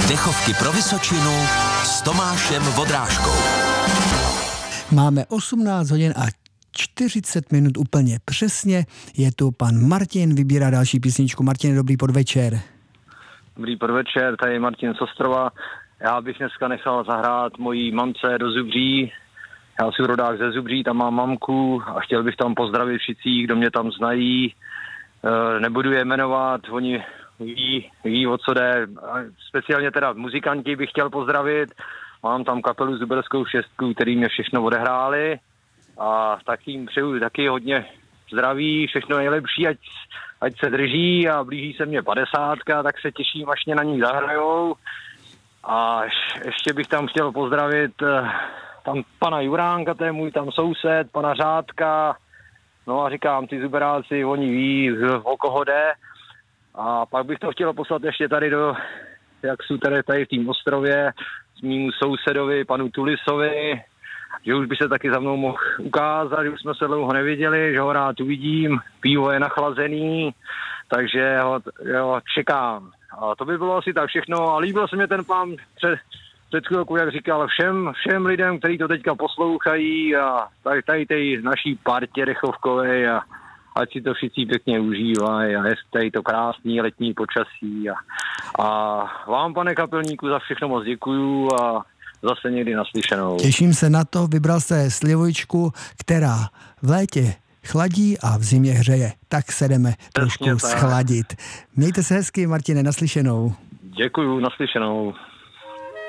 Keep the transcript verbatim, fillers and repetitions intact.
Dechovky pro Vysočinu s Tomášem Vodrážkou. Máme osmnáct hodin a čtyřicet minut úplně přesně. Je tu pan Martin, vybírá další písničku. Martin, dobrý podvečer. Dobrý podvečer, tady je Martin z Ostrova. Já bych dneska nechal zahrát mojí mamce do Zubří. Já jsem rodák ze Zubří, tam mám mamku a chtěl bych tam pozdravit všichni, kdo mě tam znají. Nebudu je jmenovat, oni ví, ví o co jde. Speciálně teda muzikanti bych chtěl pozdravit. Mám tam kapelu Zuberskou šestku, který mě všechno odehráli. A tak jim přeju taky hodně zdraví, všechno nejlepší, ať, ať se drží a blíží se mě padesátka, tak se těším, až mě na ní zahrajou. A ještě bych tam chtěl pozdravit tam pana Juránka, to je můj tam soused, pana Řádka. No a říkám, ty zuberáci, oni ví, o koho jde. A pak bych to chtěl poslat ještě tady do, jak jsou tady, tady v tým ostrově, s mým sousedovi, panu Tulisovi, že už by se taky za mnou mohl ukázat, že už jsme se dlouho neviděli, že ho rád uvidím, pivo je nachlazený, takže ho, jo, čekám. A to by bylo asi tak všechno a líbil se mě ten pán před, před chvilkou, jak říkal, všem, všem lidem, kteří to teďka poslouchají a tady, tady tej naší partě dechovkové a ať si to všichni pěkně užívají a je tady to krásný letní počasí a, a vám, pane kapelníku, za všechno moc děkuju a zase někdy naslyšenou. Těším se na to, vybral jste slivovičku, která v létě chladí a v zimě hřeje. Tak se jdeme trošku schladit. Mějte se hezky, Martine, naslyšenou. Děkuju, naslyšenou.